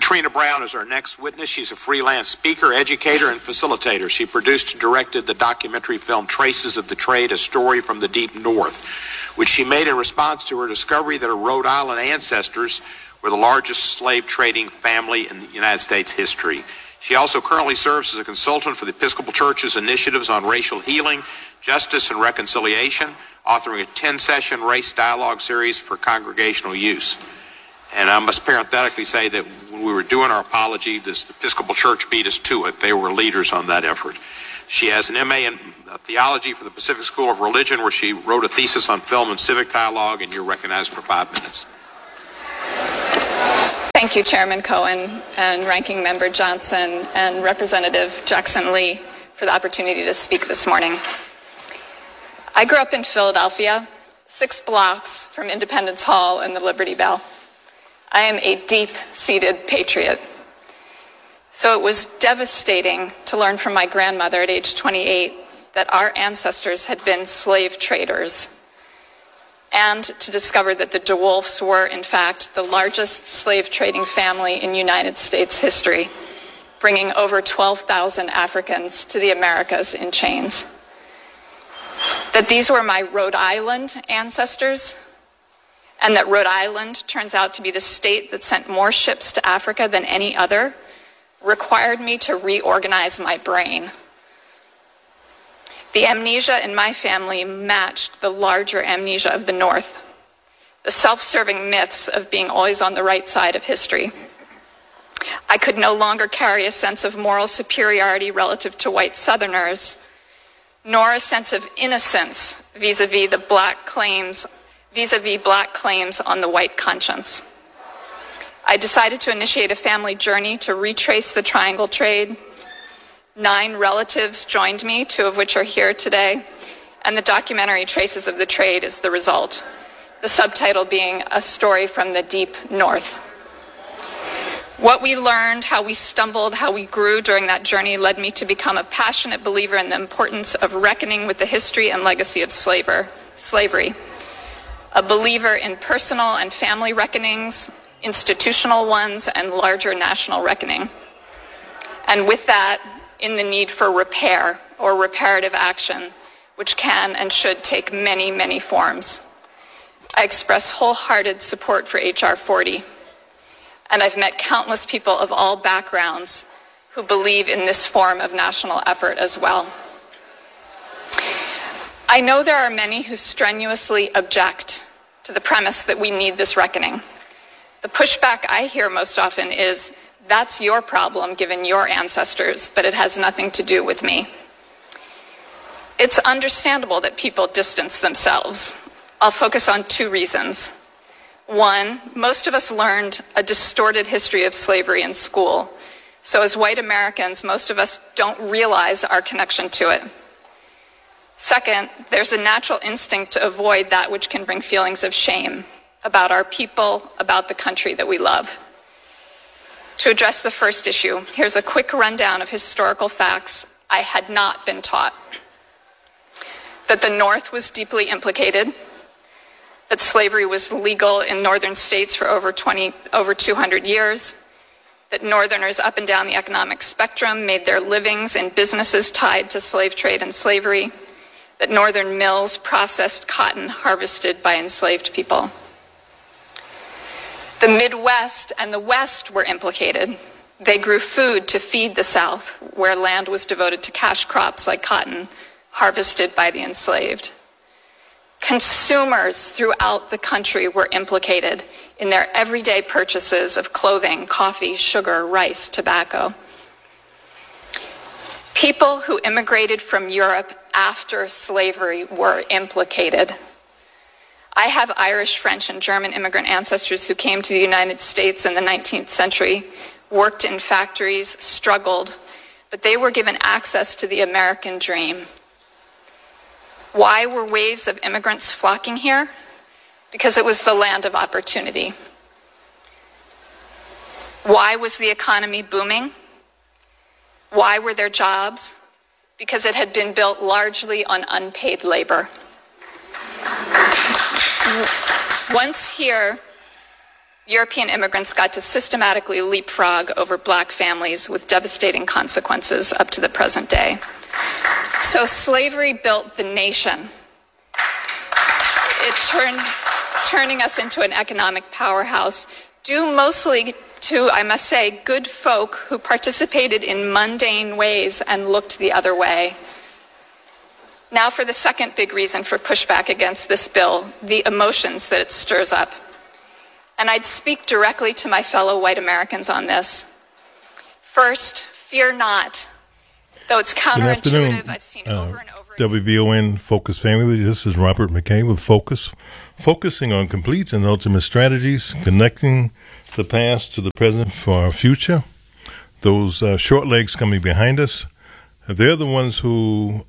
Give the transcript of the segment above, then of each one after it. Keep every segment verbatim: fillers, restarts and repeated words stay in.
Katrina Brown is our next witness. She's a freelance speaker, educator, and facilitator. She produced and directed the documentary film Traces of the Trade, A Story from the Deep North, which she made in response to her discovery that her Rhode Island ancestors were the largest slave trading family in the United States history. She also currently serves as a consultant for the Episcopal Church's initiatives on racial healing, justice, and reconciliation, authoring a ten-session race dialogue series for congregational use. And I must parenthetically say that when we were doing our apology, this, the Episcopal Church beat us to it. They were leaders on that effort. She has an M A in theology from the Pacific School of Religion, where she wrote a thesis on film and civic dialogue, and you're recognized for five minutes. Thank you, Chairman Cohen and Ranking Member Johnson and Representative Jackson Lee for the opportunity to speak this morning. I grew up in Philadelphia, six blocks from Independence Hall and the Liberty Bell. I am a deep-seated patriot. So it was devastating to learn from my grandmother at age twenty-eight that our ancestors had been slave traders, and to discover that the DeWolfs were, in fact, the largest slave trading family in United States history, bringing over twelve thousand Africans to the Americas in chains. That these were my Rhode Island ancestors, and that Rhode Island turns out to be the state that sent more ships to Africa than any other, required me to reorganize my brain. The amnesia in my family matched the larger amnesia of the North, the self-serving myths of being always on the right side of history. I could no longer carry a sense of moral superiority relative to white Southerners, nor a sense of innocence vis-a-vis the black claims vis-a-vis black claims on the white conscience. I decided to initiate a family journey to retrace the triangle trade. Nine relatives joined me, two of which are here today, and the documentary Traces of the Trade is the result, the subtitle being A Story from the Deep North. What we learned, how we stumbled, how we grew during that journey led me to become a passionate believer in the importance of reckoning with the history and legacy of slaver, slavery. A believer in personal and family reckonings, institutional ones, and larger national reckoning. And with that, in the need for repair or reparative action, which can and should take many, many forms. I express wholehearted support for H R forty, and I've met countless people of all backgrounds who believe in this form of national effort as well. I know there are many who strenuously object to the premise that we need this reckoning. The pushback I hear most often is, that's your problem given your ancestors, but it has nothing to do with me. It's understandable that people distance themselves. I'll focus on two reasons. One, most of us learned a distorted history of slavery in school. So as white Americans, most of us don't realize our connection to it. Second, there's a natural instinct to avoid that which can bring feelings of shame about our people, about the country that we love. To address the first issue, here's a quick rundown of historical facts I had not been taught. That the North was deeply implicated, that slavery was legal in northern states for over twenty, over two hundred years, that Northerners up and down the economic spectrum made their livings in businesses tied to slave trade and slavery, that Northern mills processed cotton harvested by enslaved people. The Midwest and the West were implicated. They grew food to feed the South, where land was devoted to cash crops like cotton, harvested by the enslaved. Consumers throughout the country were implicated in their everyday purchases of clothing, coffee, sugar, rice, tobacco. People who immigrated from Europe after slavery were implicated. I have Irish, French, and German immigrant ancestors who came to the United States in the nineteenth century, worked in factories, struggled, but they were given access to the American dream. Why were waves of immigrants flocking here? Because it was the land of opportunity. Why was the economy booming? Why were there jobs? Because it had been built largely on unpaid labor. Once here, European immigrants got to systematically leapfrog over black families with devastating consequences up to the present day. So slavery built the nation. It turned, turning us into an economic powerhouse, due mostly to, I must say, good folk who participated in mundane ways and looked the other way. Now for the second big reason for pushback against this bill, the emotions that it stirs up. And I'd speak directly to my fellow white Americans on this. First, fear not. Though it's counterintuitive, I've seen uh, over and over again. W V O N Focus Family. This is Robert McKay with Focus, focusing on complete and ultimate strategies, connecting the past to the present for our future. Those uh, short legs coming behind us, they're the ones who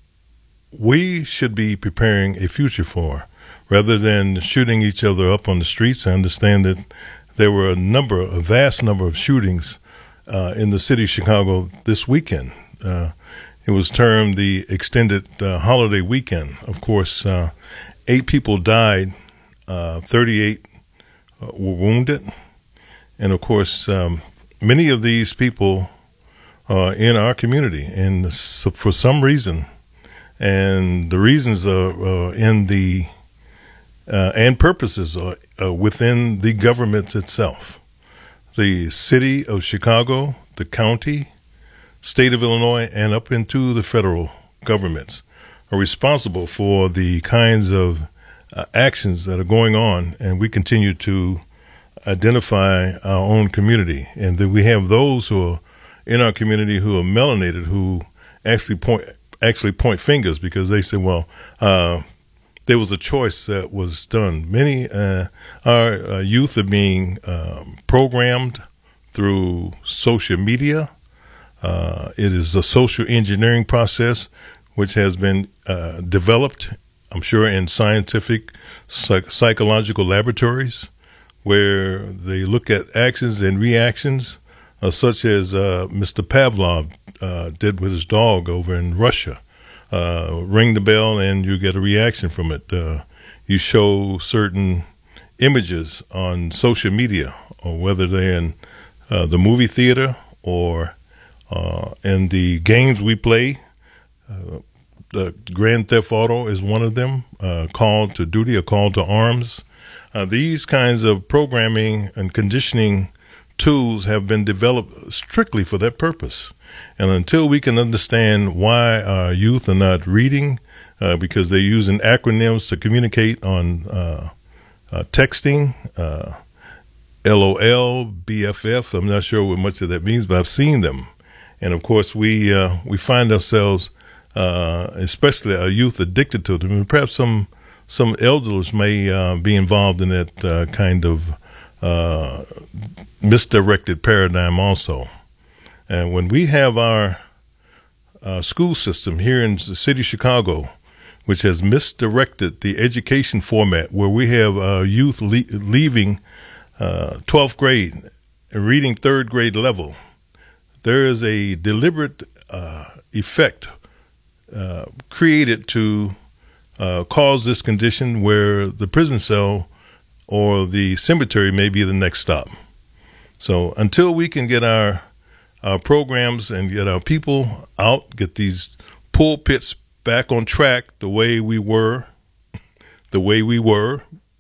we should be preparing a future for, rather than shooting each other up on the streets. I understand that there were a number, a vast number of shootings uh, in the city of Chicago this weekend. Uh, it was termed the extended uh, holiday weekend. Of course, uh, eight people died, uh, thirty-eight uh, were wounded. And of course, um, many of these people are in our community. And so for some reason, and the reasons are uh, in the Uh, and purposes are uh, within the government itself. The city of Chicago, the county, state of Illinois, and up into the federal governments are responsible for the kinds of uh, actions that are going on, and we continue to identify our own community. And then we have those who are in our community who are melanated, who actually point actually point fingers because they say, well, uh, there was a choice that was done. Many uh, our uh, youth are being um, programmed through social media. Uh, it is a social engineering process which has been uh, developed, I'm sure, in scientific psych- psychological laboratories where they look at actions and reactions, uh, such as uh, Mister Pavlov uh, did with his dog over in Russia. Uh, ring the bell and you get a reaction from it. Uh, you show certain images on social media, or whether they're in uh, the movie theater or uh, in the games we play. Uh, the Grand Theft Auto is one of them, uh, Call to Duty or Call to Arms. Uh, these kinds of programming and conditioning tools have been developed strictly for that purpose. And until we can understand why our youth are not reading, uh, because they're using acronyms to communicate on uh, uh, texting, uh, LOL, B F F, I'm not sure what much of that means, but I've seen them. And of course, we uh, we find ourselves, uh, especially our youth, addicted to them. And perhaps some some elders may uh, be involved in that uh, kind of uh, misdirected paradigm also. And when we have our uh, school system here in the city of Chicago, which has misdirected the education format, where we have uh, youth le- leaving uh, twelfth grade and reading third grade level, there is a deliberate uh, effect uh, created to uh, cause this condition where the prison cell or the cemetery may be the next stop. So until we can get our our programs and get our people out, get these pulpits back on track the way we were, the way we were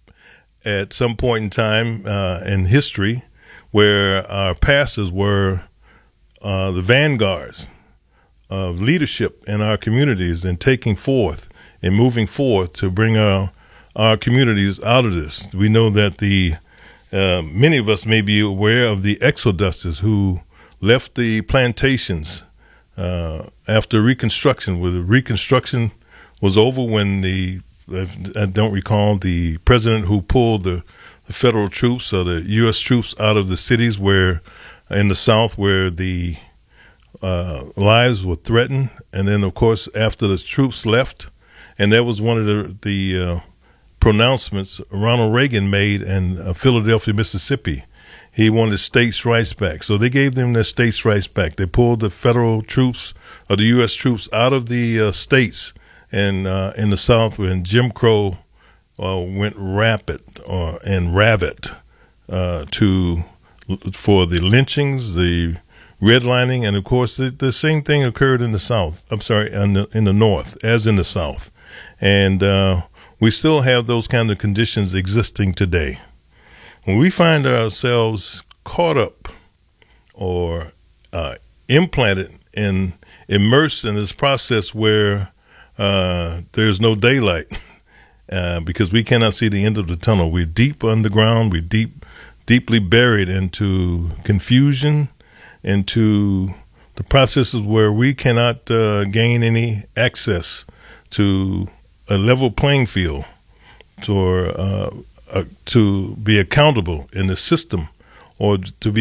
at some point in time uh, in history, where our pastors were uh, the vanguards of leadership in our communities and taking forth and moving forth to bring our our communities out of this. We know that the uh, many of us may be aware of the exoduses who left the plantations uh, after Reconstruction, where the Reconstruction was over when the, I don't recall, the president who pulled the, the federal troops or the U S troops out of the cities where, in the South, where the uh, lives were threatened. And then, of course, after the troops left, and that was one of the, the uh, pronouncements Ronald Reagan made in uh, Philadelphia, Mississippi. He wanted states' rights back. So they gave them their states' rights back. They pulled the federal troops or the U S troops out of the uh, states and uh, in the South when Jim Crow uh, went rapid or and rabid. uh, to for the lynchings, the redlining, and of course the, the same thing occurred in the South. I'm sorry, in the, in the North as in the South, and uh, we still have those kind of conditions existing today. When we find ourselves caught up or uh, implanted and immersed in this process where uh, there's no daylight uh, because we cannot see the end of the tunnel. We're deep underground. We're deep, deeply buried into confusion, into the processes where we cannot uh, gain any access to a level playing field, or uh, uh, to be accountable in the system, or to be